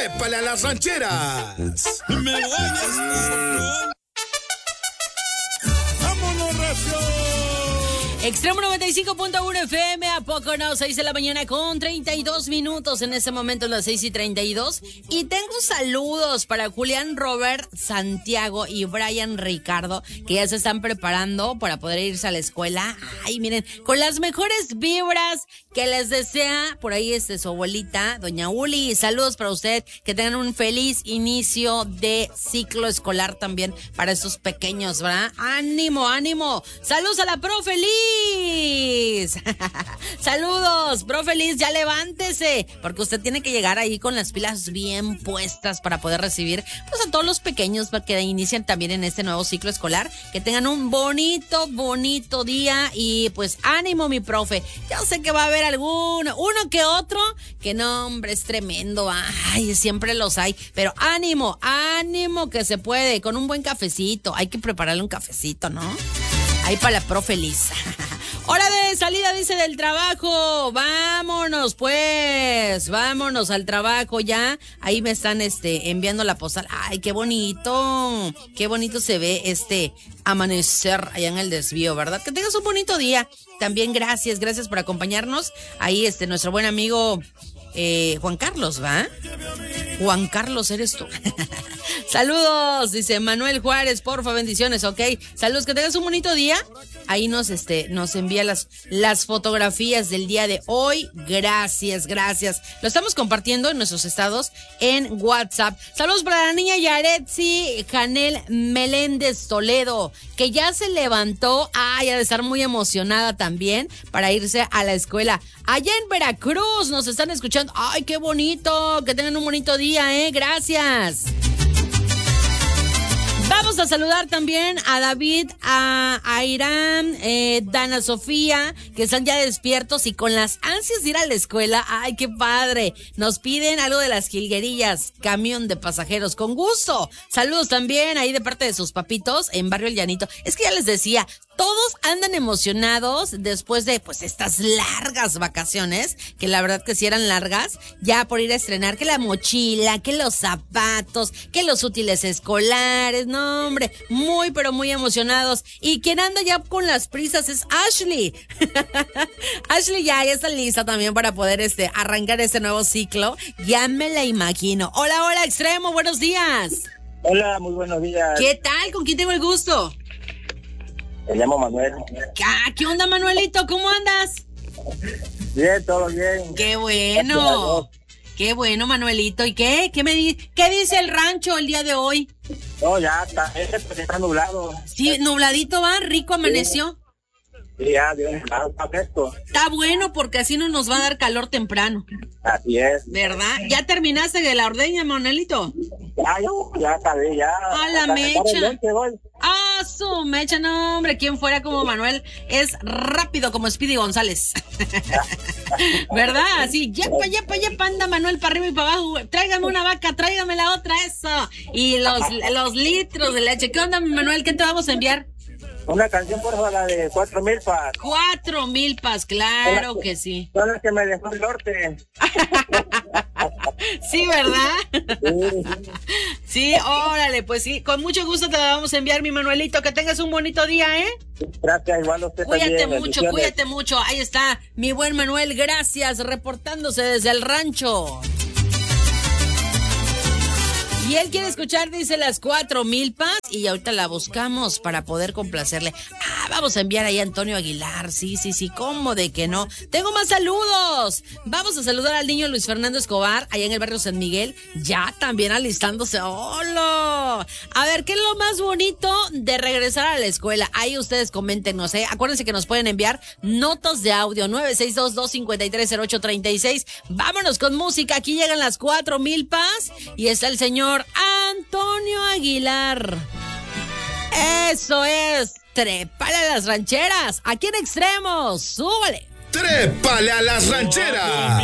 ¡Trépale a las rancheras! ¡Me lo oyes! ¡Vámonos, recio! Extremo 95.1 FM, ¿a poco no? 6 de la mañana con 32 minutos. En este momento las 6:32. Y tengo saludos para Julián Robert Santiago y Brian Ricardo, que ya se están preparando para poder irse a la escuela. Ay, miren, con las mejores vibras que les desea por ahí su abuelita, doña Uli. Saludos para usted, que tengan un feliz inicio de ciclo escolar también para estos pequeños, ¿verdad? ¡Ánimo, ánimo! ¡Saludos a la profe Liz! Saludos, profe Liz, ya levántese, porque usted tiene que llegar ahí con las pilas bien puestas para poder recibir pues a todos los pequeños que inician también en este nuevo ciclo escolar. Que tengan un bonito día y pues ánimo, mi profe. Yo sé que va a haber uno que otro, que no, hombre, es tremendo. Ay, siempre los hay, pero ánimo, que se puede, con un buen cafecito. Hay que prepararle un cafecito, ¿no? Ahí para la profe Liz. Hora de salida, dice, del trabajo. Vámonos, pues. Vámonos al trabajo ya. Ahí me están enviando la postal. Ay, qué bonito. Qué bonito se ve amanecer allá en el desvío, ¿verdad? Que tengas un bonito día. También gracias por acompañarnos. Ahí nuestro buen amigo Juan Carlos, ¿va? Juan Carlos, eres tú. Saludos, dice Manuel Juárez, porfa, bendiciones, ok. Saludos, que tengas un bonito día. Ahí nos envía las fotografías del día de hoy. Gracias. Lo estamos compartiendo en nuestros estados en WhatsApp. Saludos para la niña Yaretsi Janel Meléndez Toledo, que ya se levantó. Ay, ha de estar muy emocionada también para irse a la escuela. Allá en Veracruz nos están escuchando. Ay, qué bonito, que tengan un bonito día, gracias. Vamos a saludar también a David, a Irán, Dana Sofía, que están ya despiertos y con las ansias de ir a la escuela. ¡Ay, qué padre! Nos piden algo de las jilguerillas, camión de pasajeros, con gusto. Saludos también ahí de parte de sus papitos en Barrio El Llanito. Es que ya les decía, todos andan emocionados después de pues estas largas vacaciones, que la verdad que sí eran largas, ya por ir a estrenar que la mochila, que los zapatos, que los útiles escolares. No, hombre, muy pero muy emocionados. Y quien anda ya con las prisas es Ashley. Ashley ya está lista también para poder arrancar este nuevo ciclo. Ya me la imagino. Hola, Extremo, buenos días. Hola, muy buenos días. ¿Qué tal? ¿Con quién tengo el gusto? Me llamo Manuel. ¿Qué onda, Manuelito? ¿Cómo andas? Bien, todo bien. ¡Qué bueno! ¡Qué bueno, Manuelito! ¿Y qué? ¿Qué dice el rancho el día de hoy? No, ya está nublado. Sí, nubladito va, rico amaneció. Sí, ya, bien, está fresco. Está bueno porque así no nos va a dar calor temprano. Así es. ¿Verdad? ¿Ya terminaste de la ordeña, Manuelito? Ya acabé, ya. ¡A la mecha! ¡Ah, su mecha! No, hombre, quien fuera como Manuel es rápido como Speedy González. ¿Verdad? Así, yepa, anda Manuel para arriba y para abajo. Tráigame una vaca, tráigame la otra, eso. Y los litros de leche. ¿Qué onda, Manuel? ¿Qué te vamos a enviar? Una canción, por favor, la de 4 milpas. 4 milpas, claro que sí. Son las que me dejó el norte. Sí, ¿verdad? Sí, órale, pues sí. Con mucho gusto te la vamos a enviar, mi Manuelito. Que tengas un bonito día, ¿eh? Gracias, igual a usted también. Cuídate mucho. Ahí está mi buen Manuel, gracias, reportándose desde el rancho. Y él quiere escuchar, dice, las 4 milpas, y ahorita la buscamos para poder complacerle. Vamos a enviar ahí a Antonio Aguilar. Sí, ¿cómo de que no? Tengo más saludos. Vamos a saludar al niño Luis Fernando Escobar, allá en el barrio San Miguel, ya también alistándose. ¡Hola! A ver, ¿qué es lo más bonito de regresar a la escuela? Ahí ustedes coméntenos, ¿eh? Acuérdense que nos pueden enviar notas de audio, 962-253-0836. Vámonos con música, aquí llegan las 4 milpas, y está el señor Antonio Aguilar. Eso es, trépale a las rancheras, aquí en Extremos, súbale. Trépale a las rancheras.